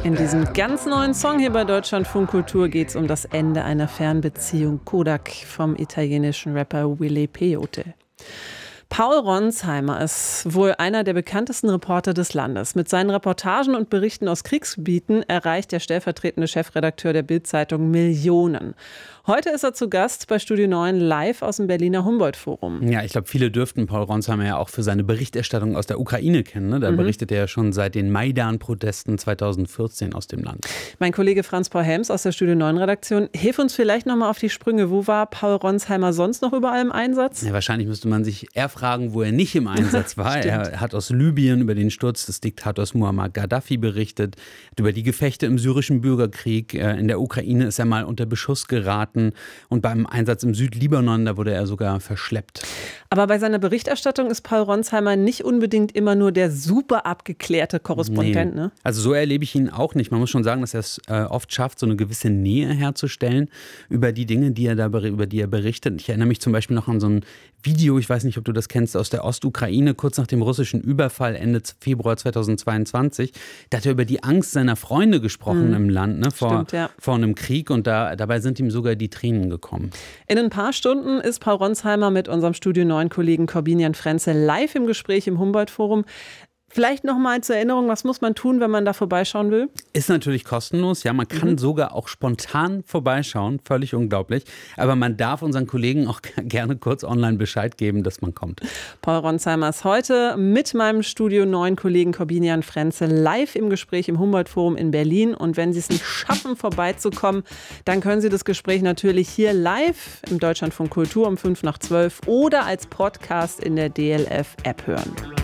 In diesem ganz neuen Song hier bei Deutschlandfunk Kultur geht es um das Ende einer Fernbeziehung. Kodak vom italienischen Rapper Wile Peyote. Paul Ronsheimer ist wohl einer der bekanntesten Reporter des Landes. Mit seinen Reportagen und Berichten aus Kriegsgebieten erreicht der stellvertretende Chefredakteur der Bild-Zeitung Millionen. Heute ist er zu Gast bei Studio 9 live aus dem Berliner Humboldt-Forum. Ja, ich glaube, viele dürften Paul Ronsheimer ja auch für seine Berichterstattung aus der Ukraine kennen. Ne? Da berichtet er ja schon seit den Maidan-Protesten 2014 aus dem Land. Mein Kollege Franz-Paul Helms aus der Studio 9-Redaktion, hilf uns vielleicht noch mal auf die Sprünge. Wo war Paul Ronsheimer sonst noch überall im Einsatz? Ja, wahrscheinlich müsste man sich eher fragen, wo er nicht im Einsatz war. Er hat aus Libyen über den Sturz des Diktators Muammar Gaddafi berichtet, hat über die Gefechte im syrischen Bürgerkrieg. In der Ukraine ist er mal unter Beschuss geraten. Und beim Einsatz im Südlibanon, da wurde er sogar verschleppt. Aber bei seiner Berichterstattung ist Paul Ronsheimer nicht unbedingt immer nur der super abgeklärte Korrespondent, ne? Also so erlebe ich ihn auch nicht. Man muss schon sagen, dass er es oft schafft, so eine gewisse Nähe herzustellen über die Dinge, über die er berichtet. Ich erinnere mich zum Beispiel noch an so ein Video, ich weiß nicht, ob du das kennst, aus der Ostukraine, kurz nach dem russischen Überfall Ende Februar 2022. Da hat er über die Angst seiner Freunde gesprochen im Land, ne, vor einem Krieg. Und dabei sind ihm sogar die Tränen gekommen. In ein paar Stunden ist Paul Ronsheimer mit unserem Studio 9-Kollegen Corbinian Frenzel live im Gespräch im Humboldt-Forum. Vielleicht noch mal zur Erinnerung, was muss man tun, wenn man da vorbeischauen will? Ist natürlich kostenlos, ja, man kann sogar auch spontan vorbeischauen, völlig unglaublich. Aber man darf unseren Kollegen auch gerne kurz online Bescheid geben, dass man kommt. Paul Ronsheimer ist heute mit meinem Studio 9-Kollegen Corbinian Frenzel live im Gespräch im Humboldt-Forum in Berlin. Und wenn Sie es nicht schaffen, vorbeizukommen, dann können Sie das Gespräch natürlich hier live im Deutschlandfunk Kultur um 11:55 oder als Podcast in der DLF-App hören.